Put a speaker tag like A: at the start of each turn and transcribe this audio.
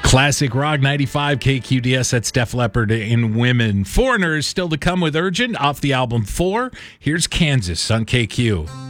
A: Classic Rock 95 KQDS. That's Def Leppard in Women. Foreigners still to come with Urgent off the album 4. Here's Kansas on KQ.